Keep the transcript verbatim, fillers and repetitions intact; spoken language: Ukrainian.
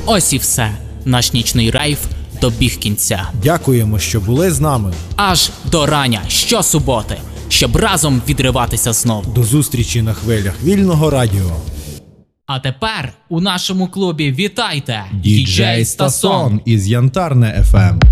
Ось і все. Наш нічний рейв добіг кінця. Дякуємо, що були з нами. Аж до рання щосуботи, щоб разом відриватися знов. До зустрічі на хвилях вільного радіо. А тепер у нашому клубі вітайте Діджей Стасон із Янтарне еф ем.